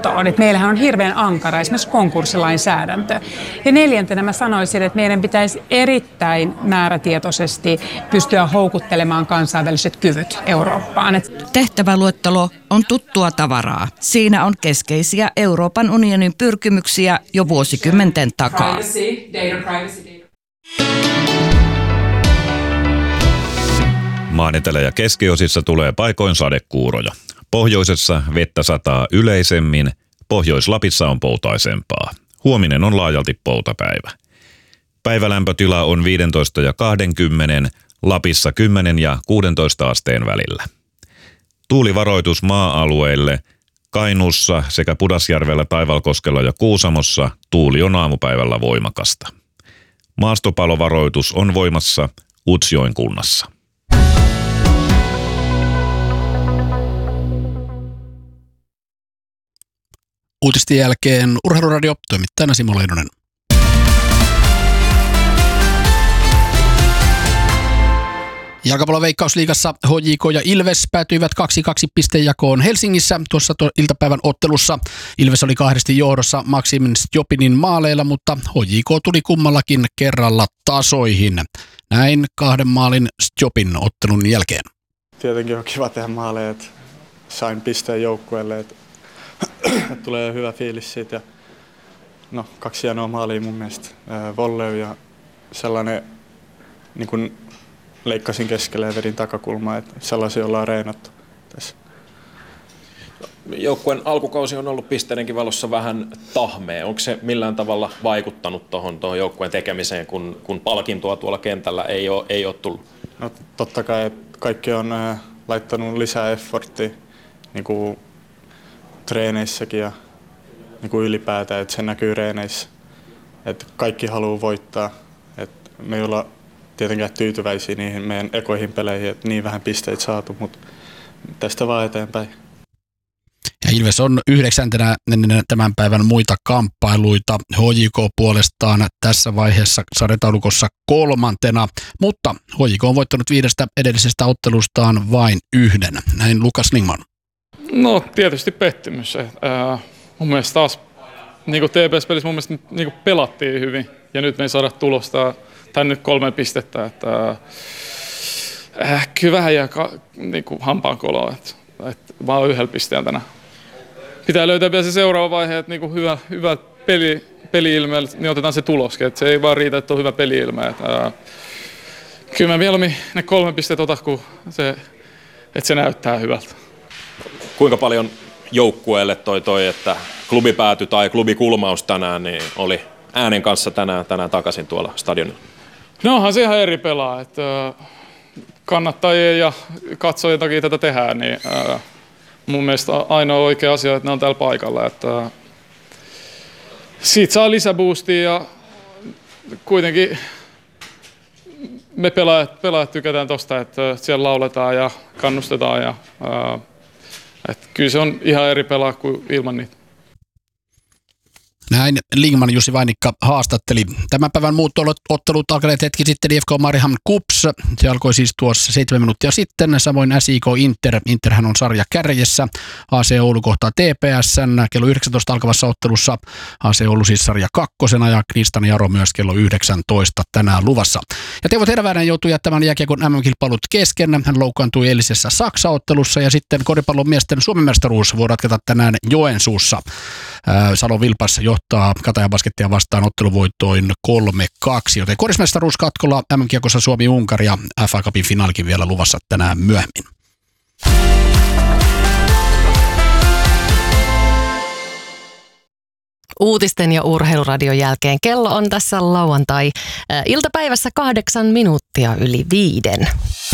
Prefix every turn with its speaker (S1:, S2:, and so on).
S1: kuntoon. Et meillähän on hirveän ankara esimerkiksi konkurssilainsäädäntö. Ja 4. mä sanoisin, että meidän pitäisi erittäin määrätietoisesti pystyä houkuttelemaan kansainväliset kyvyt Eurooppaan.
S2: Tehtäväluettelo on tuttua tavaraa. Siinä on keskeisiä Euroopan unionin pyrkimyksiä jo vuosikymmenten takaa.
S3: Maan etelä- ja keskiosissa tulee paikoin sadekuuroja. Pohjoisessa vettä sataa yleisemmin, Pohjois-Lapissa on poutaisempaa. Huominen on laajalti poutapäivä. Päivälämpötila on 15 ja 20, Lapissa 10 ja 16 asteen välillä. Tuulivaroitus maa-alueille. Kainuussa sekä Pudasjärvellä, Taivalkoskella ja Kuusamossa tuuli on aamupäivällä voimakasta. Maastopalovaroitus on voimassa Utsjoen kunnassa.
S4: Uutisten jälkeen Urheiluradio, toimittajana Simo Leinonen. Jalkapallon Veikkausliigassa HJK ja Ilves päätyivät 2-2 pistejakoon Helsingissä tuossa iltapäivän ottelussa. Ilves oli 2 johdossa Maximin Stjopinin maaleilla, mutta HJK tuli kummallakin kerralla tasoihin. Näin 2 maalin Stjopin ottelun jälkeen.
S5: Tietenkin on kiva tehdä maaleja, että sain pisteen joukkueelle, että tulee hyvä fiilis siitä. Ja, 2 hienoa maalia mun mielestä. Volley ja sellainen niin kuin leikkasin keskelle ja vedin takakulmaa, että sellaisia ollaan reenattu tässä.
S6: Joukkueen alkukausi on ollut pisteidenkin valossa vähän tahmea. Onko se millään tavalla vaikuttanut tuohon joukkueen tekemiseen, kun palkintoa tuolla kentällä ei ole tullut?
S5: No totta kai, että kaikki on laittanut lisää efforttia niin kuin treeneissäkin ja niin kuin ylipäätään, että se näkyy treeneissä. Että kaikki haluaa voittaa. Että me ei olla tietenkään tyytyväisiä niihin meidän ekoihin peleihin, että niin vähän pisteitä saatu, mutta tästä vaan eteenpäin.
S4: Ja Ilves on 9. tämän päivän muita kamppailuita. HJK puolestaan tässä vaiheessa sarjataulukossa 3. Mutta HJK on voittanut 5 edellisestä ottelustaan vain 1. Näin Lukas Lingman.
S7: No tietysti pettymys. Mun mielestä taas niin kuin TPS-pelissä mun mielestä niin kuin pelattiin hyvin ja nyt me ei saada tulosta. Tai nyt 3 pistettä. Että, kyllä vähän jää niin kuin hampaankoloa. Vaan 1 pisteellä tänään. Pitää löytää vielä se seuraava vaihe, että niin kuin hyvä peli-ilme, niin otetaan se tuloskin. Että se ei vaan riitä, että on hyvä peli-ilme. Kyllä mä mieluummin ne 3 pistettä otan, kun että se näyttää hyvältä.
S6: Kuinka paljon joukkueelle toi, että klubipääty tai klubikulmaus tänään niin oli äänen kanssa tänään takaisin tuolla stadionilla?
S7: No onhan se ihan eri pelaa, että kannattajien ja katsojien takia tätä tehdään, niin mun mielestä ainoa oikea asia, että ne on täällä paikalla, että siitä saa lisäboostia ja kuitenkin me pelaajat tykätään tosta, että siellä lauletaan ja kannustetaan ja että kyllä se on ihan eri pelaa kuin ilman niitä.
S4: Näin Lingman Jussi Vainikka haastatteli. Tämän päivän muut ottelut alkaneet hetki sitten IFK Mariehamn KuPS. Se alkoi siis tuossa 7 minuuttia sitten. Samoin SIK Inter. Interhän on sarja kärjessä. AC Oulu kohtaa TPS:n kello 19 alkavassa ottelussa. AC Oulu siis sarja 2. ja Knistan Jaro myös kello 19 tänään luvassa. Ja Teuvo Terväinen joutui jättämään jääkiekon MM-kilpailut kesken. Hän loukkaantui eilisessä Saksa-ottelussa ja sitten koripallon miesten Suomen mestaruus voi ratketa tänään Joensuussa. Salo Vilpas johtaa Katajan Baskettia vastaan otteluvoittoin 3-2, joten korismestaruus katkolla MM-kiekossa Suomi-Unkari ja FA Cupin finaalikin vielä luvassa tänään myöhemmin.
S8: Uutisten ja urheiluradion jälkeen kello on tässä lauantai iltapäivässä 8 minuuttia yli 5.